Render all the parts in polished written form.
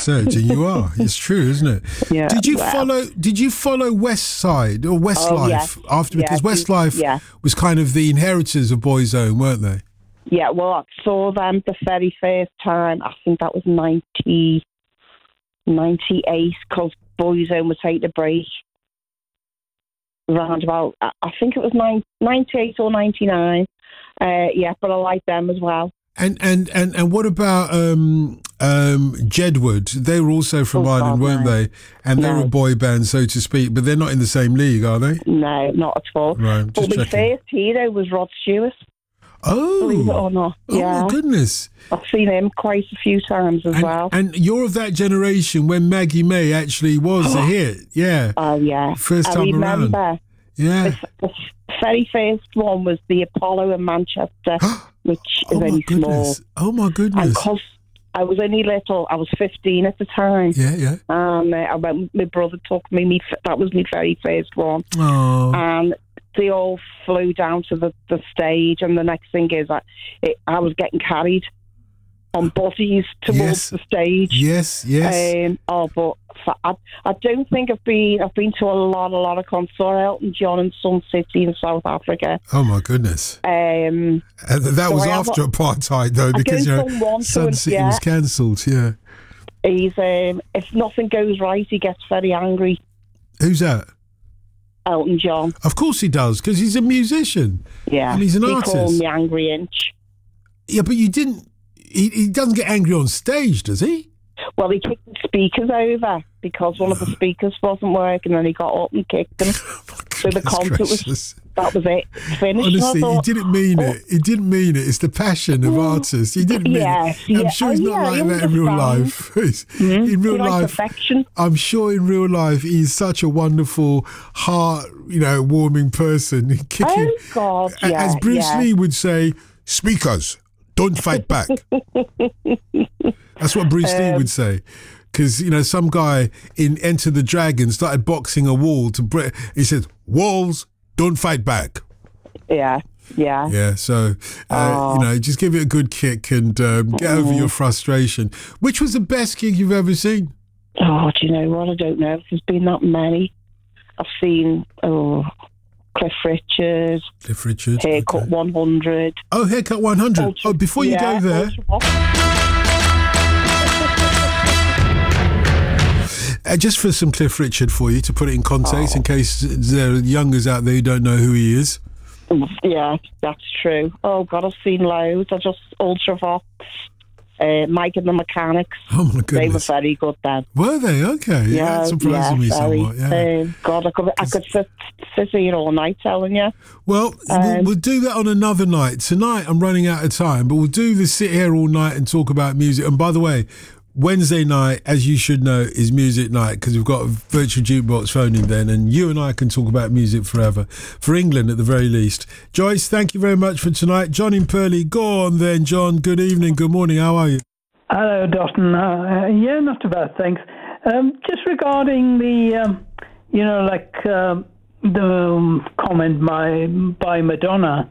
research, and you are. It's true, isn't it? Yeah. Did you follow West Side or Westlife after? Because Westlife was kind of the inheritors of Boyzone, weren't they? Yeah, well, I saw them the very first time. I think that was 1998, because Boyzone was taking a break. Around about, I think it was 98 or 99. But I like them as well. And what about Jedward? They were also from Ireland, weren't they? And they were a boy band, so to speak, but they're not in the same league, are they? No, not at all. Right, but my first hero was Rod Stewart. Oh, believe it or not. Oh my goodness. I've seen him quite a few times as well. And you're of that generation when Maggie May actually was a hit. Yeah. Oh, yeah. First time around. I remember. Yeah. The very first one was the Apollo in Manchester, which is only small. Oh my goodness. And because I was only little, I was 15 at the time. Yeah. I went, my brother took me, that was my very first one. Oh. And they all flew down to the stage, and the next thing is I was getting carried on bodies towards the stage. Yes. But I don't think I've been to a lot of concerts. Elton John in Sun City in South Africa. Oh my goodness! And that was after apartheid, though, because Sun City was cancelled. Yeah. He's if nothing goes right, he gets very angry. Who's that? Elton John. Of course he does, because he's a musician. Yeah, and he's an artist. He called me Angry Inch. Yeah, but you didn't. He doesn't get angry on stage, does he? Well, he kicked the speakers over because one of the speakers wasn't working, and he got up and kicked them. So the concert was it. Finished. Honestly, he didn't mean it. He didn't mean it. It's the passion of artists. He didn't mean it. I'm sure he's not like that in real life. In real life, I'm sure in real life he's such a wonderful, heart, warming person. Kicking, God, as Bruce Lee would say, speakers, don't fight back. That's what Bruce Lee would say. Because, some guy in Enter the Dragon started boxing a wall to break. He said, walls, don't fight back. Yeah. Yeah, so, just give it a good kick and get over your frustration. Which was the best gig you've ever seen? Oh, do you know what? I don't know. There's been that many. I've seen, Cliff Richard. Haircut 100. Oh, Haircut 100. Before you go there. Just for some Cliff Richard for you, to put it in context, in case there are youngers out there who don't know who he is. Yeah, that's true. Oh, God, I've seen loads. I just Ultravox, Mike and the Mechanics. Oh, my goodness. They were very good then. Were they? Okay. Yeah, that surprises me somewhat. Yeah. God, I could sit here all night telling you. Well, we'll do that on another night. Tonight, I'm running out of time, but we'll do the sit here all night and talk about music. And by the way, Wednesday night, as you should know, is music night, because we've got a virtual jukebox phoning then, and you and I can talk about music forever, for England at the very least. Joyce, thank you very much for tonight. John in Purley, go on then, John. Good evening, good morning, how are you? Hello, Dotton. Not too bad, thanks. Just regarding the, the comment by Madonna,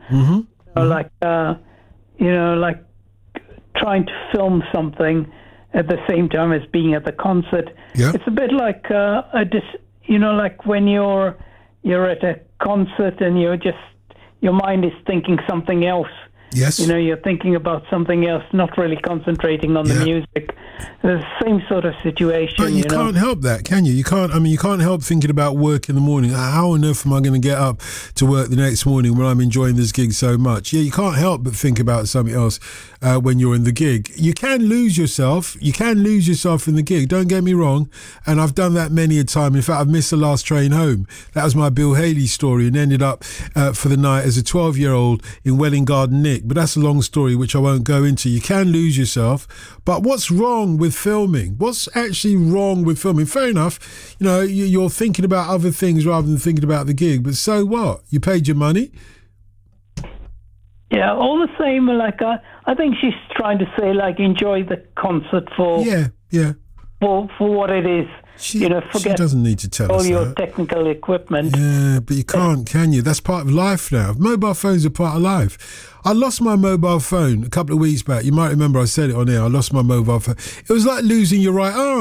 trying to film something at the same time as being at the concert. Yeah. It's a bit like like when you're at a concert and your mind is thinking something else. Yes. You're thinking about something else, not really concentrating on the music. The same sort of situation. But you can't help that, can you? You can't help thinking about work in the morning. How on earth am I going to get up to work the next morning when I'm enjoying this gig so much? Yeah, you can't help but think about something else when you're in the gig. You can lose yourself. You can lose yourself in the gig. Don't get me wrong. And I've done that many a time. In fact, I've missed the last train home. That was my Bill Haley story, and ended up for the night as a 12-year-old in Welwyn Garden Nick. But that's a long story, which I won't go into. You can lose yourself. But what's wrong with filming? What's actually wrong with filming? Fair enough, you're thinking about other things rather than thinking about the gig, but so what? You paid your money. Yeah, all the same, I think she's trying to say, enjoy the concert for what it is. Forget she doesn't need to tell us all your that. Technical equipment. Yeah, but you can't, can you? That's part of life now. Mobile phones are part of life. I lost my mobile phone a couple of weeks back. You might remember I said it on air. I lost my mobile phone. It was like losing your right arm.